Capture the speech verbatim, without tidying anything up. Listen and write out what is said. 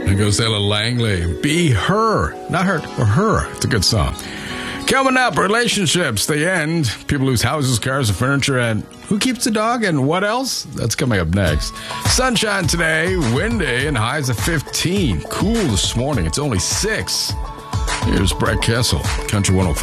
There goes Ella Langley. Be her. Not her, or her. It's a good song. Coming up, relationships, the end. People lose houses, cars, and furniture, and who keeps the dog and what else? That's coming up next. Sunshine today, windy, and highs of fifteen. Cool this morning. It's only six. Here's Brett Kessel, Country one oh five.